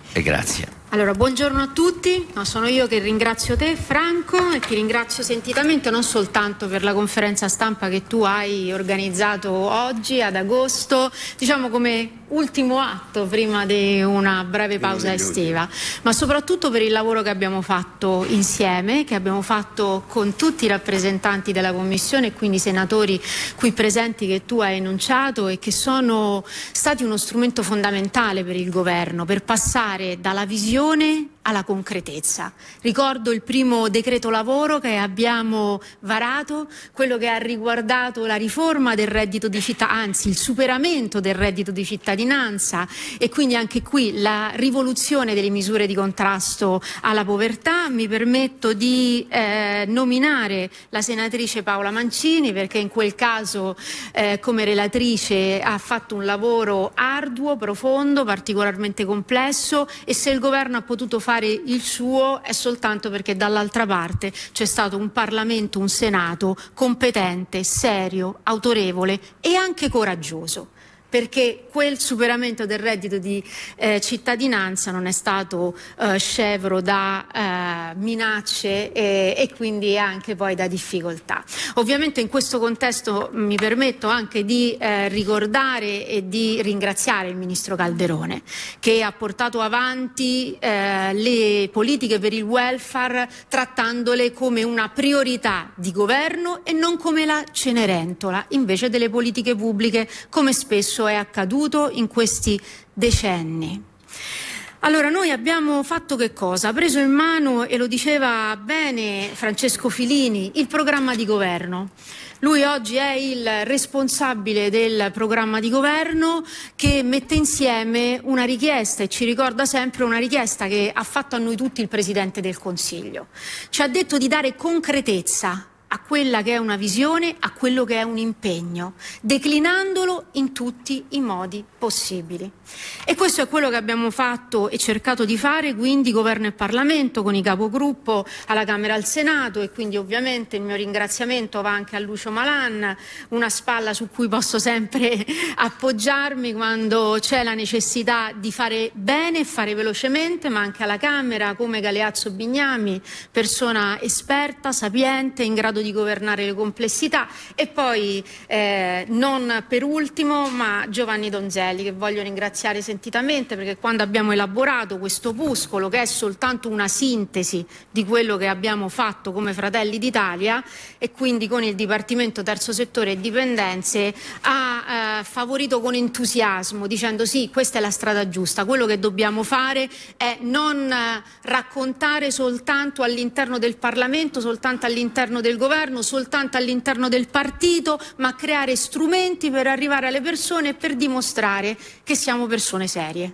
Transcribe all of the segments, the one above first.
e grazie. Allora, buongiorno a tutti, sono io che ringrazio te, Franco, e ti ringrazio sentitamente non soltanto per la conferenza stampa che tu hai organizzato oggi ad agosto, diciamo come ultimo atto prima di una breve pausa estiva, ma soprattutto per il lavoro che abbiamo fatto insieme, che abbiamo fatto con tutti i rappresentanti della Commissione e quindi i senatori qui presenti che tu hai enunciato e che sono stati uno strumento fondamentale per il governo, per passare dalla visione alla concretezza. Ricordo il primo decreto lavoro che abbiamo varato, quello che ha riguardato la riforma del reddito di cittadinanza, anzi il superamento del reddito di cittadinanza, e quindi anche qui la rivoluzione delle misure di contrasto alla povertà. Mi permetto di nominare la senatrice Paola Mancini, perché in quel caso come relatrice ha fatto un lavoro arduo, profondo, particolarmente complesso, e se il governo ha potuto fare il suo è soltanto perché dall'altra parte c'è stato un Parlamento, un Senato competente, serio, autorevole e anche coraggioso, perché quel superamento del reddito di cittadinanza non è stato scevro da minacce e quindi anche poi da difficoltà. Ovviamente in questo contesto mi permetto anche di ricordare e di ringraziare il Ministro Calderone, che ha portato avanti le politiche per il welfare trattandole come una priorità di governo e non come la Cenerentola invece delle politiche pubbliche, come spesso è accaduto in questi decenni. Allora, noi abbiamo fatto che cosa? Preso in mano, e lo diceva bene Francesco Filini, il programma di governo. Lui oggi è il responsabile del programma di governo che mette insieme una richiesta, e ci ricorda sempre una richiesta che ha fatto a noi tutti il Presidente del Consiglio. Ci ha detto di dare concretezza a quella che è una visione, a quello che è un impegno, declinandolo in tutti i modi possibili. E questo è quello che abbiamo fatto e cercato di fare, quindi Governo e Parlamento, con i capogruppo alla Camera e al Senato, e quindi ovviamente il mio ringraziamento va anche a Lucio Malan, una spalla su cui posso sempre appoggiarmi quando c'è la necessità di fare bene e fare velocemente, ma anche alla Camera come Galeazzo Bignami, persona esperta, sapiente, in grado di governare le complessità, e poi non per ultimo ma Giovanni Donzelli, che voglio ringraziare sentitamente, perché quando abbiamo elaborato questo opuscolo, che è soltanto una sintesi di quello che abbiamo fatto come Fratelli d'Italia e quindi con il Dipartimento Terzo Settore e Dipendenze, ha favorito con entusiasmo, dicendo sì, questa è la strada giusta, quello che dobbiamo fare è non raccontare soltanto all'interno del Parlamento, soltanto all'interno del governo, soltanto all'interno del partito, ma creare strumenti per arrivare alle persone e per dimostrare che siamo persone serie.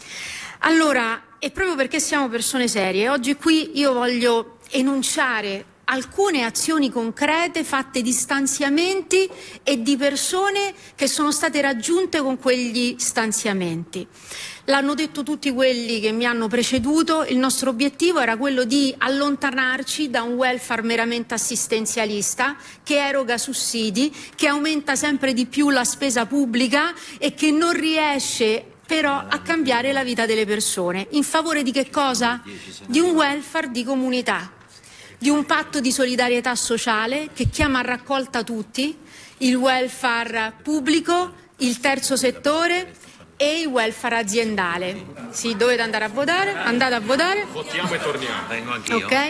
Allora, e proprio perché siamo persone serie, oggi qui io voglio enunciare alcune azioni concrete fatte di stanziamenti e di persone che sono state raggiunte con quegli stanziamenti. L'hanno detto tutti quelli che mi hanno preceduto, il nostro obiettivo era quello di allontanarci da un welfare meramente assistenzialista che eroga sussidi, che aumenta sempre di più la spesa pubblica e che non riesce però a cambiare la vita delle persone. In favore di che cosa? Di un welfare di comunità, di un patto di solidarietà sociale che chiama a raccolta tutti, il welfare pubblico, il terzo settore e il welfare aziendale. Sì, dovete andare a votare, andate a votare. Votiamo e torniamo. Vengo anch'io. Ok?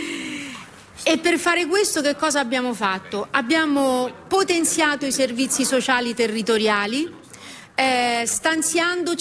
E per fare questo che cosa abbiamo fatto? Abbiamo potenziato i servizi sociali territoriali, stanziando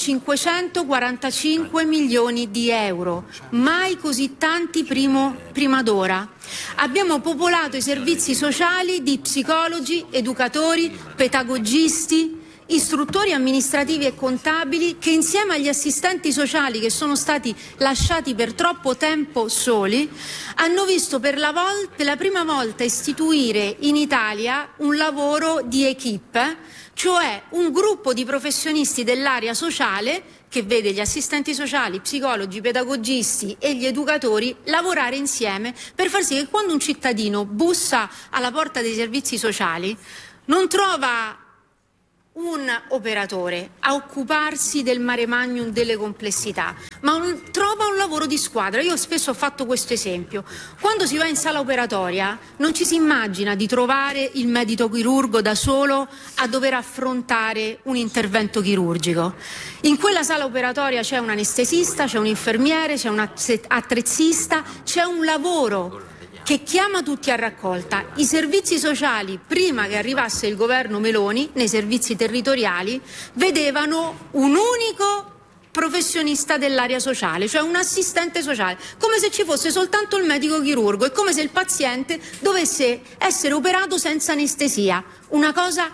545 milioni di euro, mai così tanti prima d'ora. Abbiamo popolato i servizi sociali di psicologi, educatori, pedagogisti, istruttori amministrativi e contabili, che insieme agli assistenti sociali che sono stati lasciati per troppo tempo soli hanno visto per la prima volta istituire in Italia un lavoro di equipe, cioè un gruppo di professionisti dell'area sociale che vede gli assistenti sociali, psicologi, pedagogisti e gli educatori lavorare insieme per far sì che quando un cittadino bussa alla porta dei servizi sociali non trova un operatore a occuparsi del mare magnum delle complessità, ma trova un lavoro di squadra. Io spesso ho fatto questo esempio: quando si va in sala operatoria non ci si immagina di trovare il medico chirurgo da solo a dover affrontare un intervento chirurgico. In quella sala operatoria c'è un anestesista, c'è un infermiere, c'è un attrezzista, c'è un lavoro che chiama tutti a raccolta. I servizi sociali, prima che arrivasse il governo Meloni, nei servizi territoriali, vedevano un unico professionista dell'area sociale, cioè un assistente sociale, come se ci fosse soltanto il medico chirurgo, è come se il paziente dovesse essere operato senza anestesia, una cosa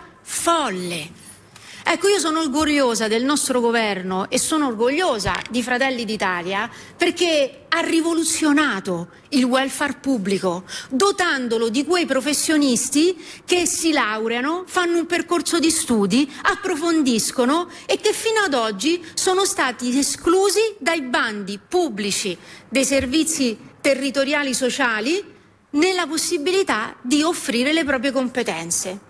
folle. Ecco, io sono orgogliosa del nostro governo e sono orgogliosa di Fratelli d'Italia perché ha rivoluzionato il welfare pubblico, dotandolo di quei professionisti che si laureano, fanno un percorso di studi, approfondiscono e che fino ad oggi sono stati esclusi dai bandi pubblici dei servizi territoriali sociali nella possibilità di offrire le proprie competenze.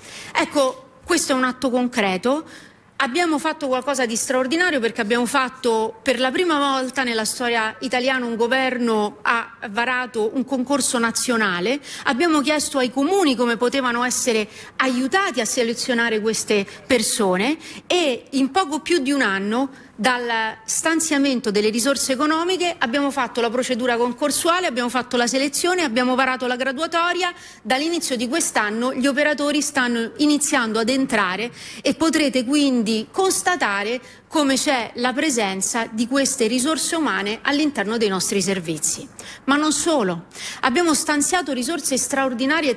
Ecco, questo è un atto concreto. Abbiamo fatto qualcosa di straordinario perché abbiamo fatto per la prima volta nella storia italiana un governo ha varato un concorso nazionale. Abbiamo chiesto ai comuni come potevano essere aiutati a selezionare queste persone e in poco più di un anno dal stanziamento delle risorse economiche abbiamo fatto la procedura concorsuale, abbiamo fatto la selezione, abbiamo varato la graduatoria. Dall'inizio di quest'anno gli operatori stanno iniziando ad entrare e potrete quindi constatare come c'è la presenza di queste risorse umane all'interno dei nostri servizi. Ma non solo, abbiamo stanziato risorse straordinarie,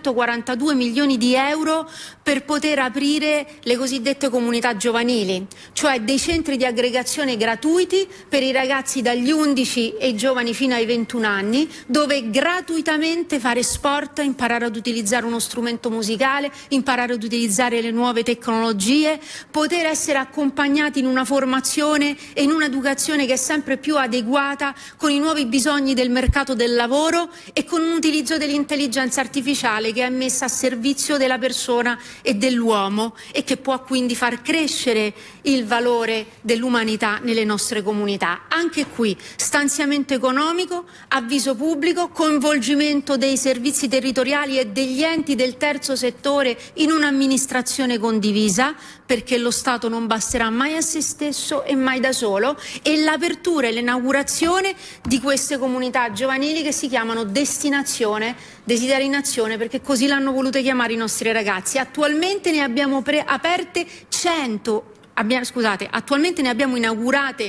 342 milioni di euro per poter aprire le cosiddette comunità giovanili, cioè dei centri di aggregazione gratuiti per i ragazzi dagli 11 e i giovani fino ai 21 anni, dove gratuitamente fare sport, imparare ad utilizzare uno strumento musicale, imparare ad utilizzare le nuove tecnologie, poter essere accompagnati in una formazione e in un'educazione che è sempre più adeguata con i nuovi bisogni del mercato del lavoro e con un utilizzo dell'intelligenza artificiale che è messa a servizio della persona e dell'uomo e che può quindi far crescere il valore dell'umanità nelle nostre comunità. Anche qui stanziamento economico, avviso pubblico, coinvolgimento dei servizi territoriali e degli enti del terzo settore in un'amministrazione condivisa, perché lo Stato non basterà mai a se stesso e mai da solo, e l'apertura e l'inaugurazione di queste comunità giovanili che si chiamano Destinazione Desideri in Azione, perché così l'hanno volute chiamare i nostri ragazzi. Attualmente ne abbiamo aperte 100. Attualmente ne abbiamo inaugurate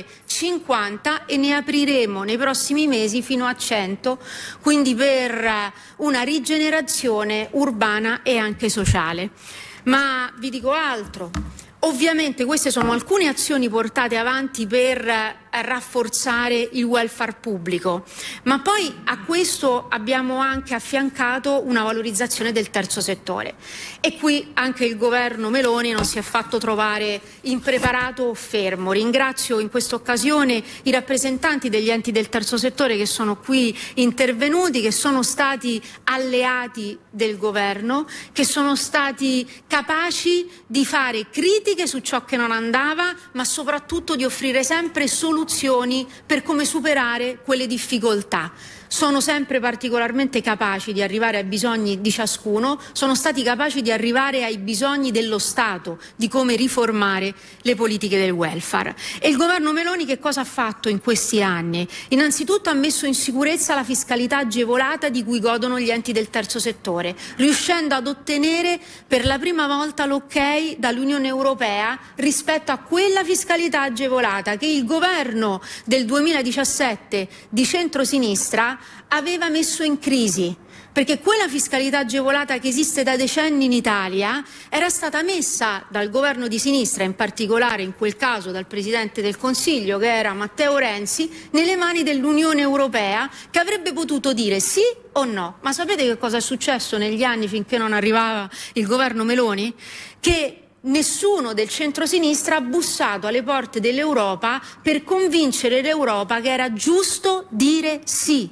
50 e ne apriremo nei prossimi mesi fino a 100, quindi per una rigenerazione urbana e anche sociale. Ma vi dico altro. Ovviamente queste sono alcune azioni portate avanti per rafforzare il welfare pubblico, ma poi a questo abbiamo anche affiancato una valorizzazione del terzo settore e qui anche il governo Meloni non si è fatto trovare impreparato o fermo. Ringrazio in questa occasione i rappresentanti degli enti del terzo settore che sono qui intervenuti, che sono stati alleati del governo, che sono stati capaci di fare critiche su ciò che non andava, ma soprattutto di offrire sempre soluzioni per come superare quelle difficoltà. Sono sempre particolarmente capaci di arrivare ai bisogni di ciascuno, sono stati capaci di arrivare ai bisogni dello Stato, di come riformare le politiche del welfare. E il governo Meloni che cosa ha fatto in questi anni? Innanzitutto ha messo in sicurezza la fiscalità agevolata di cui godono gli enti del terzo settore, riuscendo ad ottenere per la prima volta l'ok dall'Unione Europea rispetto a quella fiscalità agevolata che il governo del 2017 di centrosinistra aveva messo in crisi, perché quella fiscalità agevolata che esiste da decenni in Italia era stata messa dal governo di sinistra, in particolare in quel caso dal Presidente del Consiglio che era Matteo Renzi, nelle mani dell'Unione Europea, che avrebbe potuto dire sì o no. Ma sapete che cosa è successo negli anni finché non arrivava il governo Meloni? Che nessuno del centrosinistra ha bussato alle porte dell'Europa per convincere l'Europa che era giusto dire sì.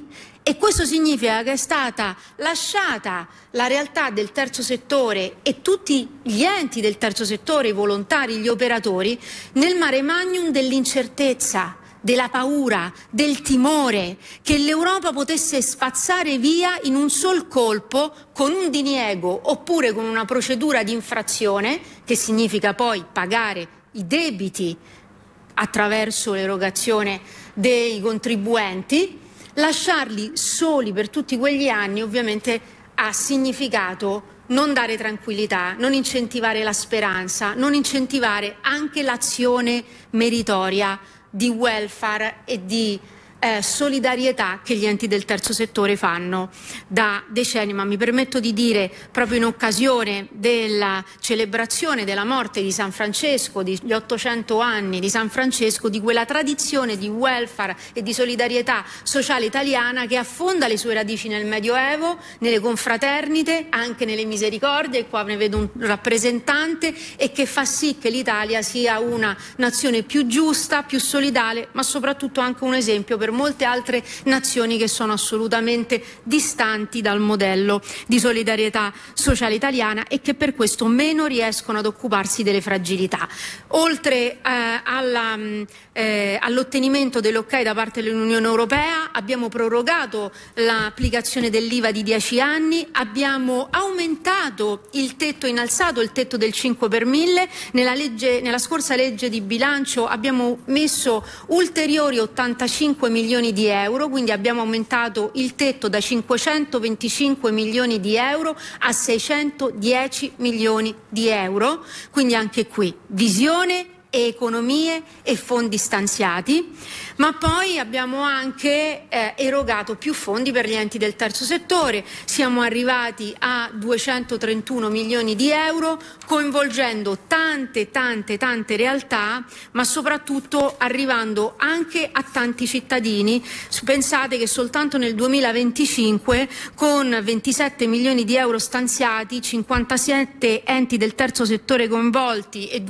E questo significa che è stata lasciata la realtà del terzo settore e tutti gli enti del terzo settore, i volontari, gli operatori, nel mare magnum dell'incertezza, della paura, del timore che l'Europa potesse spazzare via in un sol colpo con un diniego oppure con una procedura di infrazione, che significa poi pagare i debiti attraverso l'erogazione dei contribuenti. Lasciarli soli per tutti quegli anni ovviamente ha significato non dare tranquillità, non incentivare la speranza, non incentivare anche l'azione meritoria di welfare e di solidarietà che gli enti del terzo settore fanno da decenni. Ma mi permetto di dire, proprio in occasione della celebrazione della morte di San Francesco, degli 800 anni di San Francesco, di quella tradizione di welfare e di solidarietà sociale italiana che affonda le sue radici nel Medioevo, nelle confraternite, anche nelle misericordie, e qua ne vedo un rappresentante, e che fa sì che l'Italia sia una nazione più giusta, più solidale, ma soprattutto anche un esempio per molte altre nazioni che sono assolutamente distanti dal modello di solidarietà sociale italiana e che per questo meno riescono ad occuparsi delle fragilità. Oltre all'ottenimento dell'ok da parte dell'Unione Europea, abbiamo prorogato l'applicazione dell'IVA di 10 anni, abbiamo aumentato il tetto, innalzato il tetto del 5 per 1000, nella scorsa legge di bilancio abbiamo messo ulteriori 85 milioni di euro, quindi abbiamo aumentato il tetto da 525 milioni di euro a 610 milioni di euro, quindi anche qui visione e economie e fondi stanziati, ma poi abbiamo anche erogato più fondi per gli enti del terzo settore. Siamo arrivati a 231 milioni di euro, coinvolgendo tante realtà, ma soprattutto arrivando anche a tanti cittadini. Pensate che soltanto nel 2025, con 27 milioni di euro stanziati, 57 enti del terzo settore coinvolti e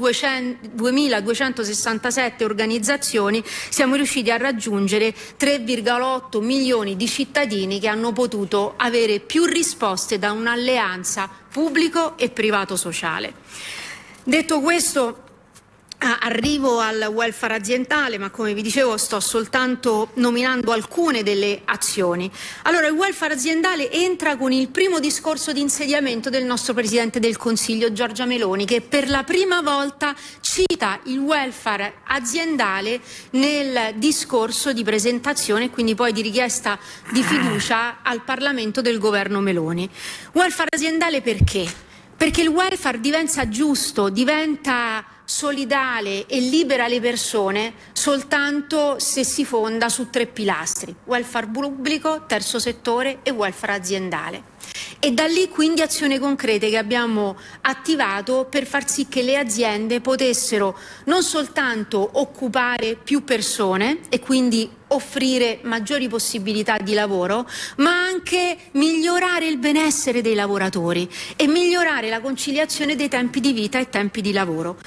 2.267 organizzazioni, siamo riusciti a raggiungere 3,8 milioni di cittadini che hanno potuto avere più risposte da un'alleanza pubblico e privato sociale. Detto questo, arrivo al welfare aziendale, ma come vi dicevo sto soltanto nominando alcune delle azioni. Allora, il welfare aziendale entra con il primo discorso di insediamento del nostro Presidente del Consiglio, Giorgia Meloni, che per la prima volta cita il welfare aziendale nel discorso di presentazione e quindi poi di richiesta di fiducia al Parlamento del governo Meloni. Welfare aziendale perché? Perché il welfare diventa giusto, diventa solidale e libera le persone soltanto se si fonda su 3 pilastri: welfare pubblico, terzo settore e welfare aziendale. E da lì quindi azioni concrete che abbiamo attivato per far sì che le aziende potessero non soltanto occupare più persone e quindi offrire maggiori possibilità di lavoro, ma anche migliorare il benessere dei lavoratori e migliorare la conciliazione dei tempi di vita e tempi di lavoro.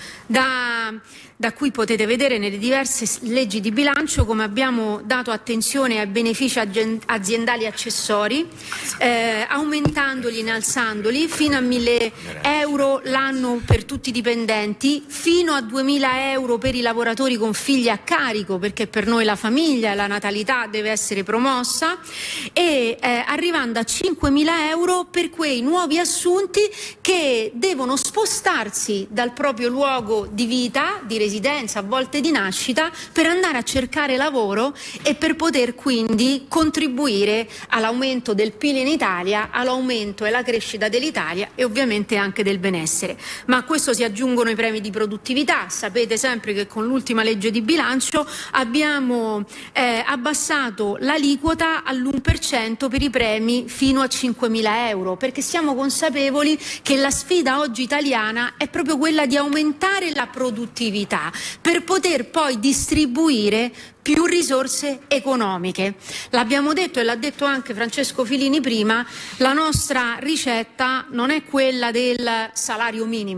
Da cui potete vedere nelle diverse leggi di bilancio come abbiamo dato attenzione ai benefici aziendali accessori, aumentandoli, innalzandoli fino a 1.000 euro l'anno per tutti i dipendenti, fino a 2.000 euro per i lavoratori con figli a carico, perché per noi la famiglia e la natalità deve essere promossa, e arrivando a 5.000 euro per quei nuovi assunti che devono spostarsi dal proprio luogo di vita, di residenza, a volte di nascita, per andare a cercare lavoro e per poter quindi contribuire all'aumento del PIL in Italia, all'aumento e alla crescita dell'Italia e ovviamente anche del benessere. Ma a questo si aggiungono i premi di produttività. Sapete sempre che con l'ultima legge di bilancio abbiamo abbassato l'aliquota all'1% per i premi fino a 5.000 euro, perché siamo consapevoli che la sfida oggi italiana è proprio quella di aumentare la produttività per poter poi distribuire più risorse economiche. L'abbiamo detto e l'ha detto anche Francesco Filini prima, la nostra ricetta non è quella del salario minimo.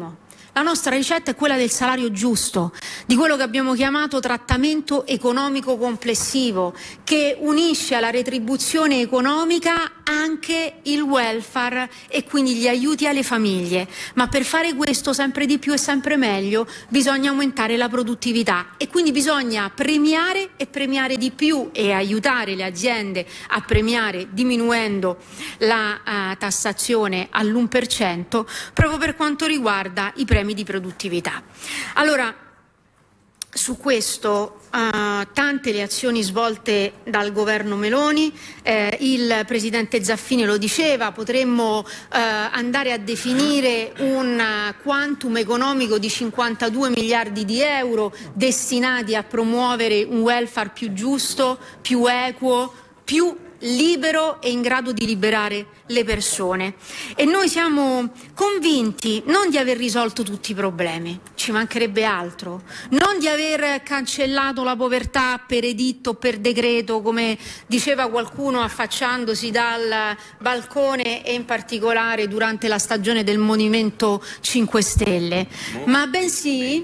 La nostra ricetta è quella del salario giusto, di quello che abbiamo chiamato trattamento economico complessivo, che unisce alla retribuzione economica anche il welfare e quindi gli aiuti alle famiglie. Ma per fare questo sempre di più e sempre meglio bisogna aumentare la produttività e quindi bisogna premiare e premiare di più e aiutare le aziende a premiare diminuendo la tassazione all'1% proprio per quanto riguarda i premi di produttività. Allora, su questo tante le azioni svolte dal governo Meloni, il presidente Zaffini lo diceva, potremmo andare a definire un quantum economico di 52 miliardi di euro destinati a promuovere un welfare più giusto, più equo, più libero e in grado di liberare le persone. E noi siamo convinti non di aver risolto tutti i problemi, ci mancherebbe altro, non di aver cancellato la povertà per editto o per decreto, come diceva qualcuno affacciandosi dal balcone e in particolare durante la stagione del Movimento 5 Stelle, ma bensì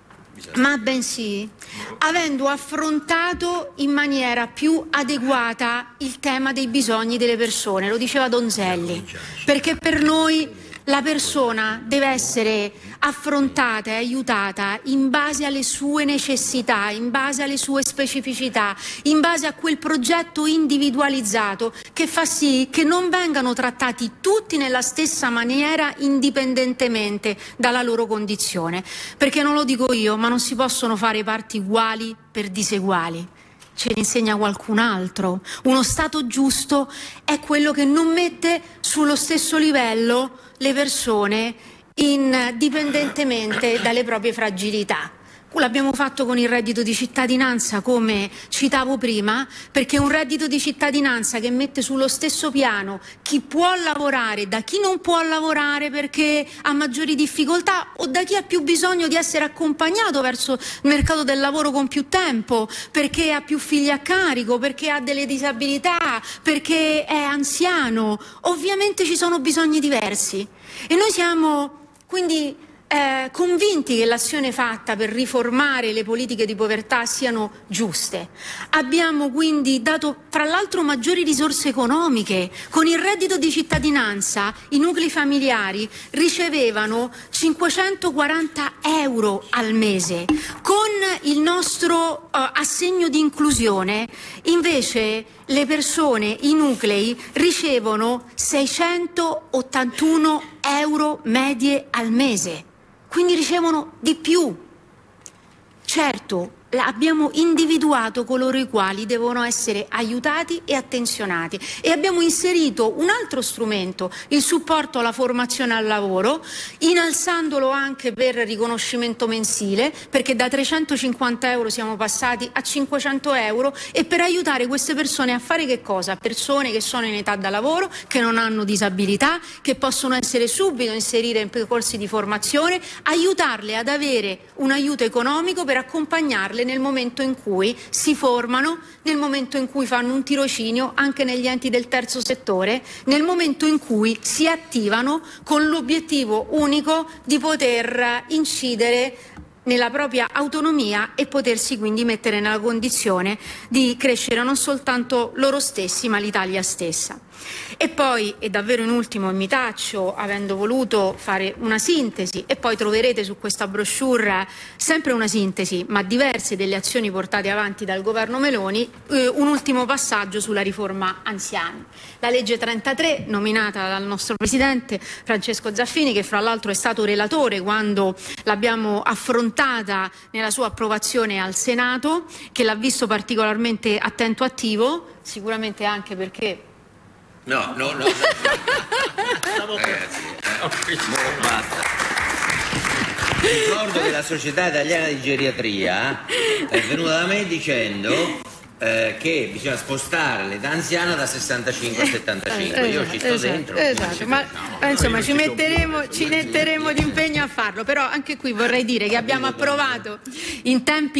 avendo affrontato in maniera più adeguata il tema dei bisogni delle persone, lo diceva Donzelli, perché per noi la persona deve essere affrontata e aiutata in base alle sue necessità, in base alle sue specificità, in base a quel progetto individualizzato che fa sì che non vengano trattati tutti nella stessa maniera indipendentemente dalla loro condizione. Perché non lo dico io, ma non si possono fare parti uguali per diseguali. Ce ne insegna qualcun altro. Uno Stato giusto è quello che non mette sullo stesso livello le persone indipendentemente dalle proprie fragilità. L'abbiamo fatto con il reddito di cittadinanza, come citavo prima, perché è un reddito di cittadinanza che mette sullo stesso piano chi può lavorare da chi non può lavorare perché ha maggiori difficoltà o da chi ha più bisogno di essere accompagnato verso il mercato del lavoro con più tempo, perché ha più figli a carico, perché ha delle disabilità, perché è anziano. Ovviamente ci sono bisogni diversi e noi siamo quindi convinti che l'azione fatta per riformare le politiche di povertà siano giuste. Abbiamo quindi dato fra l'altro maggiori risorse economiche. Con il reddito di cittadinanza i nuclei familiari ricevevano 540 euro al mese. Con il nostro assegno di inclusione invece le persone, i nuclei ricevono 681 euro medie al mese. Quindi ricevono di più. Certo, abbiamo individuato coloro i quali devono essere aiutati e attenzionati e abbiamo inserito un altro strumento, il supporto alla formazione al lavoro, innalzandolo anche per riconoscimento mensile, perché da 350 euro siamo passati a 500 euro e per aiutare queste persone a fare che cosa? Persone che sono in età da lavoro, che non hanno disabilità, che possono essere subito inserite in percorsi di formazione, aiutarle ad avere un aiuto economico per accompagnarle nel momento in cui si formano, nel momento in cui fanno un tirocinio anche negli enti del terzo settore, nel momento in cui si attivano con l'obiettivo unico di poter incidere nella propria autonomia e potersi quindi mettere nella condizione di crescere non soltanto loro stessi ma l'Italia stessa. E poi, e davvero in ultimo mi taccio, avendo voluto fare una sintesi, e poi troverete su questa brochure sempre una sintesi, ma diverse delle azioni portate avanti dal governo Meloni, un ultimo passaggio sulla riforma anziani. La legge 33, nominata dal nostro presidente Francesco Zaffini, che fra l'altro è stato relatore quando l'abbiamo affrontata nella sua approvazione al Senato, che l'ha visto particolarmente attento, attivo, sicuramente anche perché No. Ragazzi, basta. Ricordo che la Società Italiana di Geriatria è venuta da me dicendo che bisogna spostare l'età anziana da 65 a 75. Io ci sto dentro. Esatto, ma insomma ci metteremo di impegno a farlo, però anche qui vorrei dire che abbiamo approvato in tempo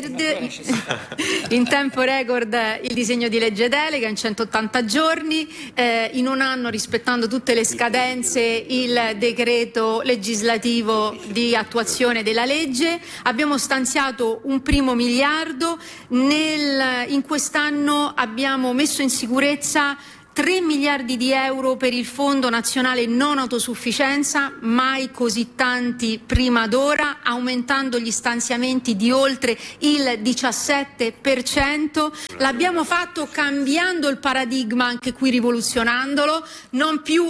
record il disegno di legge delega in 180 giorni, in un anno, rispettando tutte le scadenze, il decreto legislativo di attuazione della legge. Abbiamo stanziato un primo miliardo, in quest'anno abbiamo messo in sicurezza 3 miliardi di euro per il Fondo Nazionale Non Autosufficienza, mai così tanti prima d'ora, aumentando gli stanziamenti di oltre il 17%. L'abbiamo fatto cambiando il paradigma, anche qui rivoluzionandolo, non più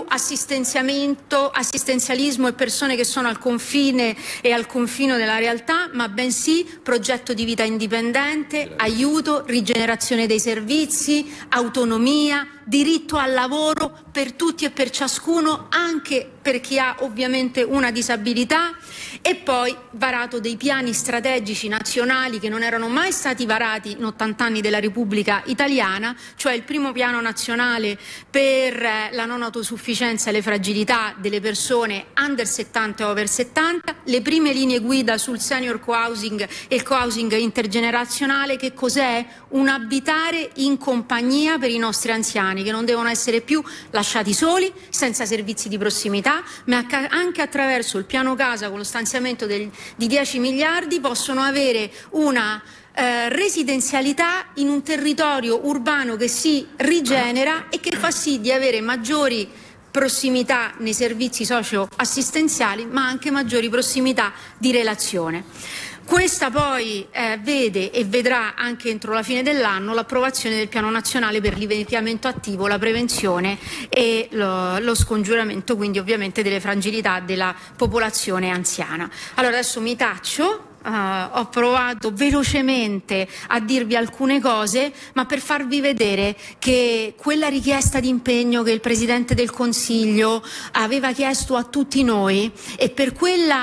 assistenzialismo e persone che sono al confine e al confino della realtà, ma bensì progetto di vita indipendente, aiuto, rigenerazione dei servizi, autonomia, diritto al lavoro per tutti e per ciascuno, anche per chi ha ovviamente una disabilità, e poi varato dei piani strategici nazionali che non erano mai stati varati in 80 anni della Repubblica Italiana, cioè il primo piano nazionale per la non autosufficienza e le fragilità delle persone under 70 e over 70, le prime linee guida sul senior co-housing e il co-housing intergenerazionale. Che cos'è? Un abitare in compagnia per i nostri anziani, che non devono essere più lasciati soli, senza servizi di prossimità, ma anche attraverso il piano casa, con lo stanziamento di 10 miliardi, possono avere una residenzialità in un territorio urbano che si rigenera e che fa sì di avere maggiori prossimità nei servizi socio-assistenziali, ma anche maggiori prossimità di relazione. Questa poi vede e vedrà anche entro la fine dell'anno l'approvazione del piano nazionale per l'invecchiamento attivo, la prevenzione e lo scongiuramento, quindi ovviamente, delle fragilità della popolazione anziana. Allora adesso mi taccio. Ho provato velocemente a dirvi alcune cose, ma per farvi vedere che quella richiesta di impegno che il Presidente del Consiglio aveva chiesto a tutti noi, e per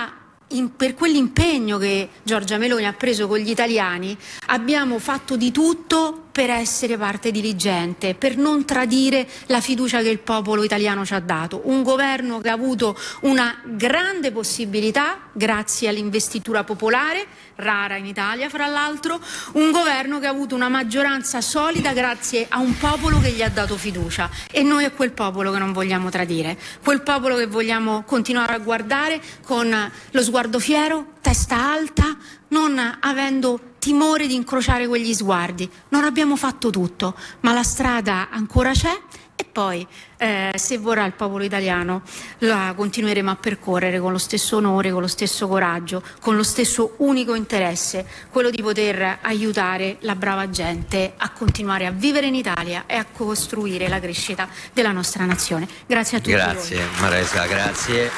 quell'impegno che Giorgia Meloni ha preso con gli italiani, abbiamo fatto di tutto per essere parte diligente, per non tradire la fiducia che il popolo italiano ci ha dato. Un governo che ha avuto una grande possibilità grazie all'investitura popolare, rara in Italia fra l'altro, un governo che ha avuto una maggioranza solida grazie a un popolo che gli ha dato fiducia, e noi è quel popolo che non vogliamo tradire, quel popolo che vogliamo continuare a guardare con lo sguardo fiero, testa alta, non avendo timore di incrociare quegli sguardi. Non abbiamo fatto tutto, ma la strada ancora c'è, e poi se vorrà il popolo italiano la continueremo a percorrere con lo stesso onore, con lo stesso coraggio, con lo stesso unico interesse, quello di poter aiutare la brava gente a continuare a vivere in Italia e a costruire la crescita della nostra nazione. Grazie a tutti. Grazie Maresa, grazie.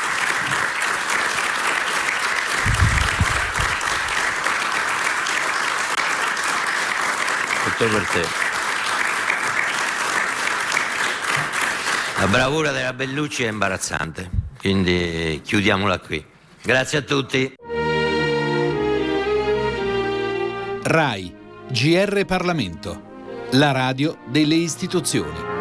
Tutto per te. La bravura della Bellucci è imbarazzante, quindi chiudiamola qui. Grazie a tutti. RAI, GR Parlamento, la radio delle istituzioni.